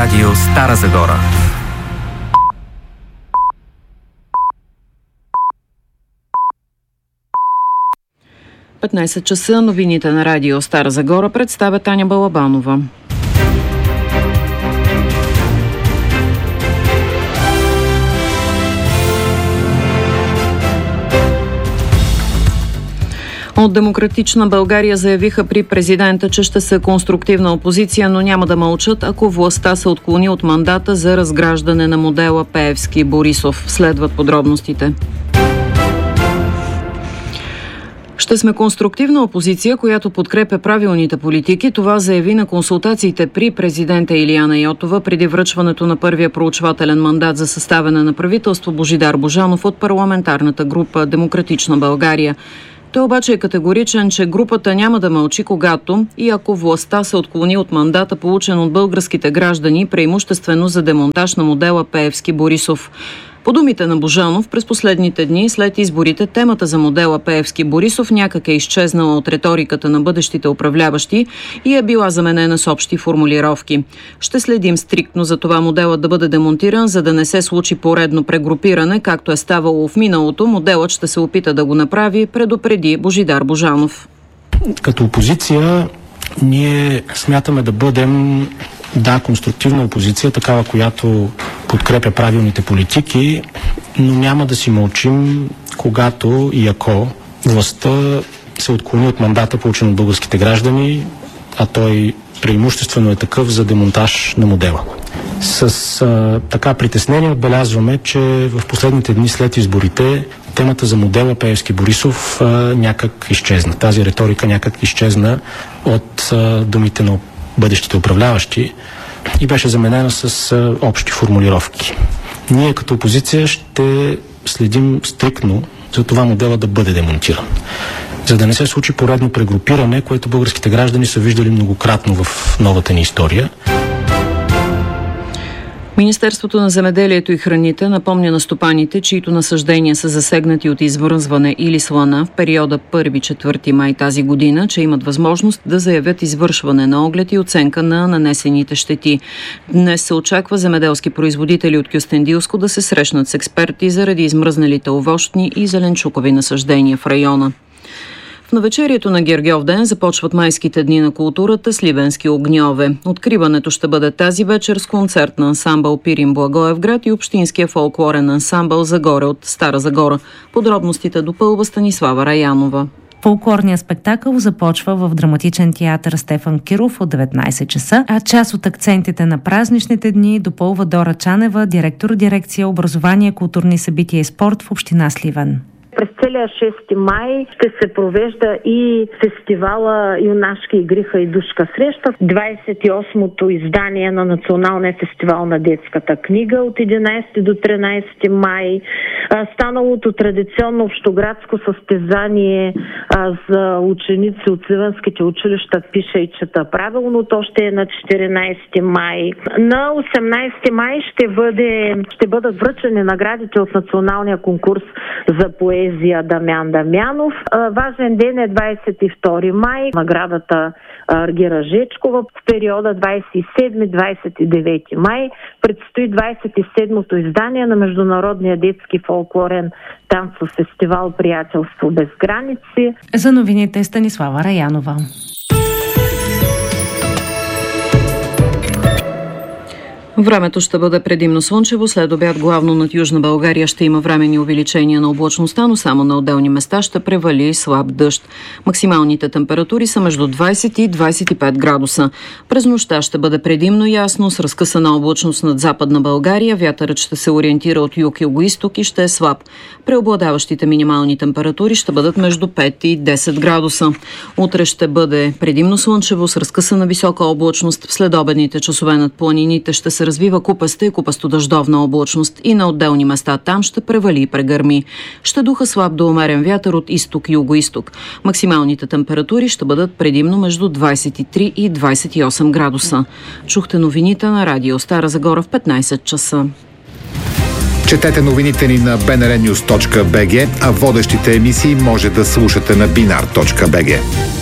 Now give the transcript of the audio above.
Радио Стара Загора. – 15 часа, новините на Радио Стара Загора представя Таня Балабанова. От Демократична България заявиха при президента, че ще са конструктивна опозиция, но няма да мълчат, ако властта се отклони от мандата за разграждане на модела Пеевски-Борисов. Следват подробностите. Ще сме конструктивна опозиция, която подкрепя правилните политики. Това заяви на консултациите при президента Илияна Йотова преди връчването на първия проучвателен мандат за съставяне на правителство Божидар Божанов от парламентарната група Демократична България. Той обаче е категоричен, че групата няма да мълчи, когато и ако властта се отклони от мандата, получен от българските граждани, преимуществено за демонтаж на модела Пеевски-Борисов. По думите на Божанов, през последните дни след изборите темата за модела Пеевски-Борисов някак е изчезнала от риториката на бъдещите управляващи и е била заменена с общи формулировки. Ще следим стриктно за това моделът да бъде демонтиран, за да не се случи поредно прегрупиране, както е ставало в миналото. Моделът ще се опита да го направи, предупреди Божидар Божанов. Като опозиция ние смятаме да бъдем конструктивна опозиция, такава, която подкрепя правилните политики, но няма да си мълчим, когато и ако властта се отклони от мандата, получен от българските граждани, а той преимуществено е такъв за демонтаж на модела. С така притеснение отбелязваме, че в последните дни след изборите темата за модела Пеевски-Борисов някак изчезна. Тази риторика някак изчезна от думите на бъдещите управляващи и беше заменена с общи формулировки. Ние като опозиция ще следим стриктно за това модела да бъде демонтиран, за да не се случи поредно прегрупиране, което българските граждани са виждали многократно в новата ни история. Министерството на земеделието и храните напомня на стопаните, чието насаждения са засегнати от извързване или слана в периода 1-4 май тази година, че имат възможност да заявят извършване на оглед и оценка на нанесените щети. Днес се очаква земеделски производители от Кюстендилско да се срещнат с експерти заради измръзналите овощни и зеленчукови насаждения в района. В навечерието на Гергьовден започват майските дни на културата Сливенски огньове. Откриването ще бъде тази вечер с концерт на ансамбъл Пирин Благоевград и общинския фолклорен ансамбъл Загоре от Стара Загора. Подробностите допълва Станислава Раянова. Фолклорният спектакъл започва в драматичен театър Стефан Киров от 19 часа, а част от акцентите на празничните дни допълва Дора Чанева, директор дирекция образование, културни събития и спорт в община Сливен. През целия 6 май ще се провежда и фестивала Юнашки игри Хайдушка среща. 28-то издание на Националния фестивал на детската книга от 11 до 13 май. Станалото традиционно общоградско състезание за ученици от сливенските училища Пиша и чета правилно. То ще е на 14 май. На 18 май ще бъдат връчени наградите от националния конкурс за поезия Дамян Дамянов. Важен ден е 22 май. Наградата Аргира Жечкова. В периода 27-29 май предстои 27-то издание на Международния детски фолклорен танцов фестивал Приятелство без граници. За новините Станислава Раянова. Времето ще бъде предимно слънчево, след обяд главно над Южна България ще има временни увеличения на облачността, но само на отделни места ще превали слаб дъжд. Максималните температури са между 20 и 25 градуса. През нощта ще бъде предимно ясно, с разкъсана облачност над Западна България. Вятърът ще се ориентира от юг-югоизток и ще е слаб. Преобладаващите минимални температури ще бъдат между 5 и 10 градуса. Утре ще бъде предимно слънчево, с разкъсана висока облачност. В следобедните часове над планините ще се развива купаста и купасто-дъждовна облачност и на отделни места там ще превали и прегърми. Ще духа слаб до умерен вятър от изток-югоизток. Максималните температури ще бъдат предимно между 23 и 28 градуса. Чухте новините на Радио Стара Загора в 15 часа. Четете новините ни на bnrnews.bg, а водещите емисии може да слушате на binar.bg.